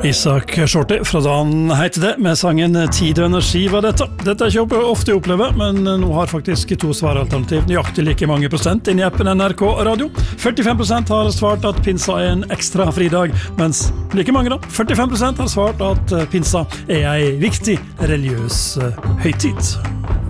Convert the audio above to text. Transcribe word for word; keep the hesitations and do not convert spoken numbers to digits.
Isak Shorty fra Dan heter det, med sangen Tid og energi var dette. Dette er ikke ofte jeg opplever, men nå har faktisk to svaralternativ nøyaktig like mange prosent inn i appen N R K Radio. førtifem prosent har svart at pinsa er en ekstra fridag, mens like mange da, førtifem prosent har svart at pinsa er en viktig religiøs høytid.